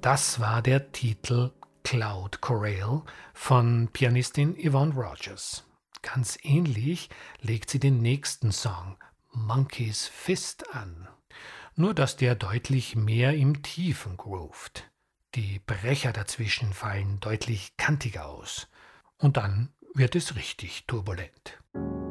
Das war der Titel Cloud Chorale von Pianistin Yvonne Rogers. Ganz ähnlich legt sie den nächsten Song Monkey's Fist an. Nur dass der deutlich mehr im Tiefen groovt. Die Brecher dazwischen fallen deutlich kantiger aus. Und dann wird es richtig turbulent.